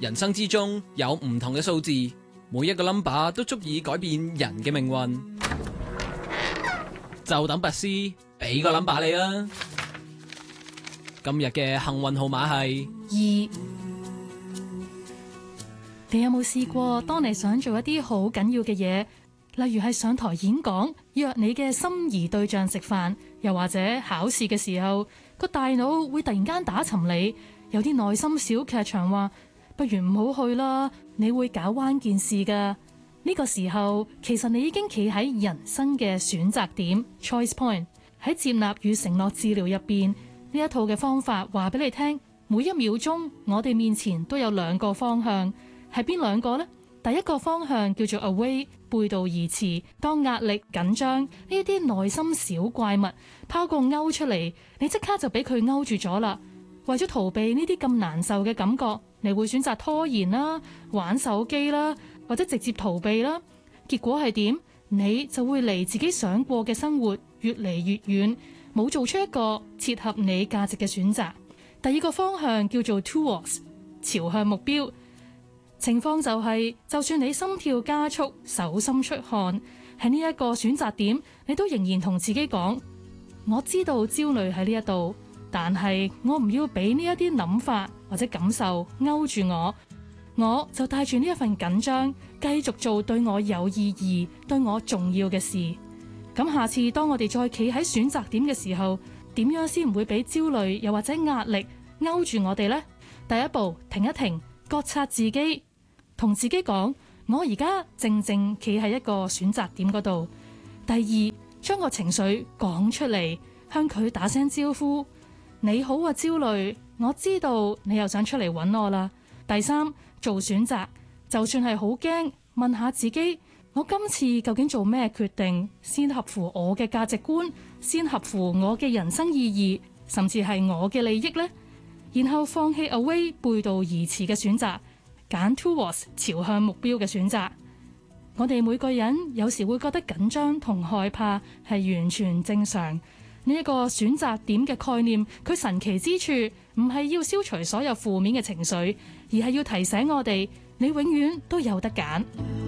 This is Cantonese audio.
人生之中有唔同嘅數字，每一個 number 都足以改變人嘅命運。就等拔絲俾個 number 你啦。今日嘅幸運號碼係 2。你有冇試過，當你想做一啲好緊要嘅嘢，例如係上台演講、約你嘅心儀對象食飯，又或者考試嘅時候，個大腦會突然間打沉你，有啲內心小劇場話不如唔好去啦，你會搞彎件事噶。呢個時候其實你已經企喺人生嘅選擇點 choice point。 喺接納與承諾治療入邊，呢一套嘅方法話俾你聽，每一秒鐘我哋面前都有兩個方向，係邊兩個呢？第一個方向叫做 away， 背道而馳。當壓力緊張，呢啲內心小怪物拋個勾出嚟，你即刻就俾佢勾住咗啦。為咗逃避呢啲咁難受嘅感覺，你會選擇拖延啦、玩手機啦，或者直接逃避啦。結果係點？你就會離自己想過嘅生活越嚟越遠，冇做出一個切合你價值嘅選擇。第二個方向叫做 towards， 朝向目標。情況就係，就算你心跳加速、手心出汗，喺呢一個選擇點，你都仍然同自己講：我知道焦慮喺呢一度，但係我唔要俾呢一啲諗法或者感受勾住我，我就帶住呢一份緊張，繼續做對我有意義、對我重要嘅事。咁下次當我哋再企喺選擇點嘅時候，點樣先唔會俾焦慮又或者壓力勾住我哋呢？第一步，停一停，覺察自己，同自己講：我而家正正企喺一個選擇點嗰度。第二，將個情緒講出嚟，向佢打聲招呼：你好啊，焦慮，我知道你又想出嚟揾我啦。第三，做選擇，就算係好驚，問下自己：我今次究竟做咩決定先合乎我嘅價值觀，先合乎我嘅人生意義，甚至係我嘅利益呢？然後放棄 away 背道而馳嘅選擇，揀 towards 朝向目標嘅選擇。我哋每個人有時會覺得緊張同害怕，係完全正常。呢一個選擇點嘅概念，佢神奇之處唔係要消除所有負面嘅情緒，而係要提醒我哋，你永遠都有得揀。